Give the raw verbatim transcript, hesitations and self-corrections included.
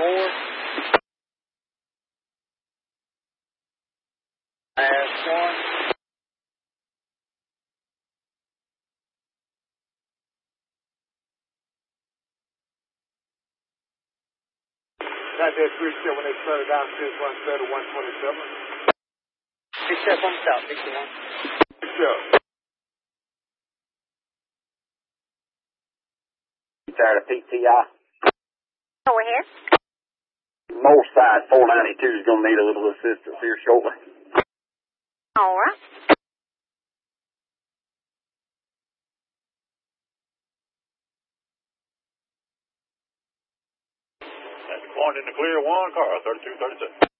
more. Last one. Got that three step when they started down since one set of one twenty-seven. Three step on south, sixty-one. Three step. Tired of P T I. Go ahead. North side four ninety-two is going to need a little assistance here shortly. All right. That's one in the clear, one car, thirty-two thirty-six.